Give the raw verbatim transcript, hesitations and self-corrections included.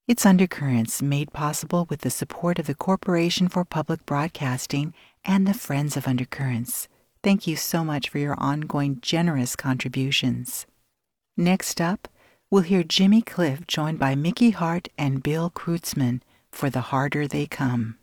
It's Undercurrents, made possible with the support of the Corporation for Public Broadcasting and the Friends of Undercurrents. Thank you so much for your ongoing generous contributions. Next up, we'll hear Jimmy Cliff joined by Mickey Hart and Bill Kreutzmann for The Harder They Come.